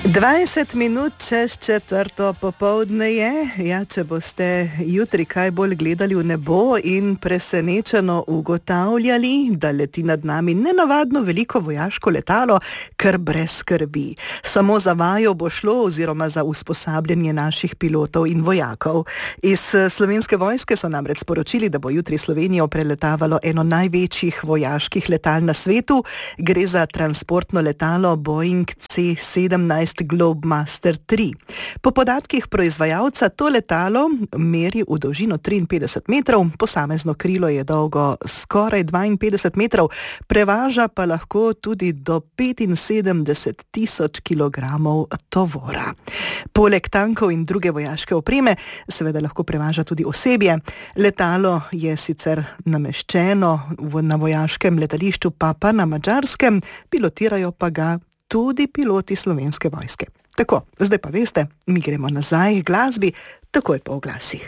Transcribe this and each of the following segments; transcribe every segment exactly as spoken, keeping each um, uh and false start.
dvajset minut čez četrto popoldne je, ja, če boste jutri kaj bolj gledali v nebo in presenečeno ugotavljali, da leti nad nami nenavadno veliko vojaško letalo, kar brez skrbi. Samo za vajo bo šlo oziroma za usposabljanje naših pilotov in vojakov. Iz Slovenske vojske so namreč sporočili, da bo jutri Slovenijo preletavalo eno največjih vojaških letal na svetu. Gre za transportno letalo Boeing C sedemnajst Globemaster tri. Po podatkih proizvajalca to letalo meri v dolžino triinpetdeset metrov, posamezno krilo je dolgo skoraj dvainpetdeset metrov, prevaža pa lahko tudi do petinsedemdeset tisoč kilogramov tovora. Poleg tankov in druge vojaške opreme seveda lahko prevaža tudi osebje. Letalo je sicer nameščeno na vojaškem letališču Papa na Madžarskem, pilotirajo pa ga tudi piloti Slovenske vojske. Tako, zdaj pa veste, mi gremo nazaj k glasbi, takoj po oglasih.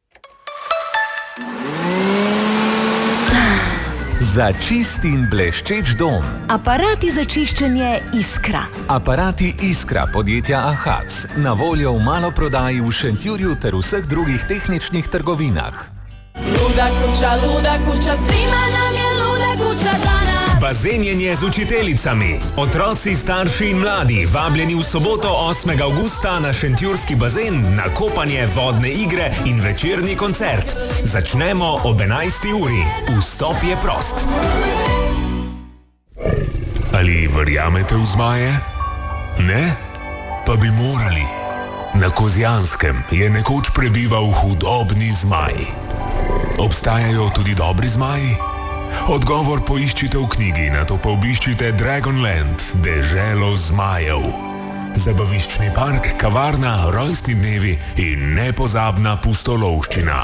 Za čist in bleščeč dom. Aparati za čiščenje Iskra. Aparati Iskra podjetja Ahac. Na voljo v maloprodaji v Šentjurju ter vseh drugih tehničnih trgovinah. Luda kuća, luda kuća, svima nam je luda kuća dana. Bazenjenje z učiteljicami. Otroci, starši in mladi vabljeni v soboto osmega avgusta na šentjurski bazen na kopanje, vodne igre in večerni koncert. Začnemo ob enajsti uri. Vstop je prost. Ali verjamete v zmaje? Ne? Pa bi morali. Na Kozjanskem je nekoč prebival hudobni zmaj. Obstajajo tudi dobri zmaji? Odgovor poiščite v knjigi, nato pa obiščite Dragonland, deželo zmajev. Zabaviščni park, kavarna, rojstni dnevi in nepozabna pustolovščina.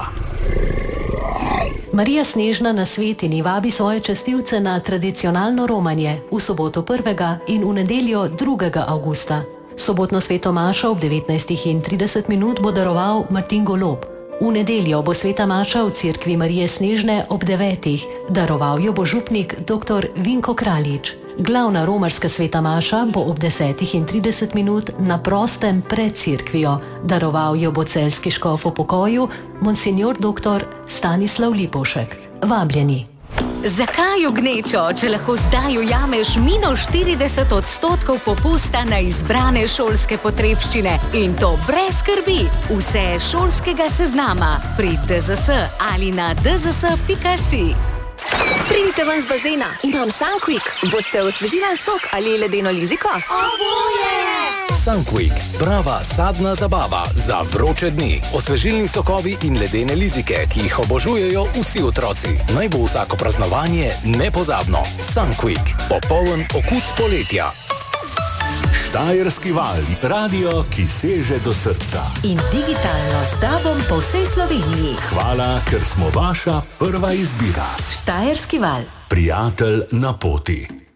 Marija Snežna na Svetini vabi svoje častilce na tradicionalno romanje v soboto prvega in v nedeljo drugega avgusta. Sobotno sveto mašo ob devetnajstih in trideset minut bo daroval Martin Golob. V nedeljo bo sveta maša v cerkvi Marije Snežne ob devetih. Daroval jo bo župnik dr. Vinko Kraljič. Glavna romarska sveta maša bo ob desetih in trideset minut na prostem pred cerkvijo. Daroval jo bo celjski škof v pokoju, monsignor dr. Stanislav Lipovšek. Vabljeni. Zakaj v gnečo, če lahko zdaj ujameš minus štirideset odstotkov popusta na izbrane šolske potrebščine in to brez skrbi? Vse šolskega seznama pri D Z S ali na d z s pika si. Pridite ven z bazena, imam Sunquick. Boste osvežila sok ali ledeno liziko? Oboje! Sunquick, prava sadna zabava za vroče dni. Osvežilni sokovi in ledene lizike, ki jih obožujejo vsi otroci. Naj bo vsako praznovanje nepozabno. Sunquick, popoln okus poletja. Štajerski val, radio, ki seže do srca. In digitalno s tobom po vsej Sloveniji. Hvala, ker smo vaša prva izbira. Štajerski val. Prijatelj na poti.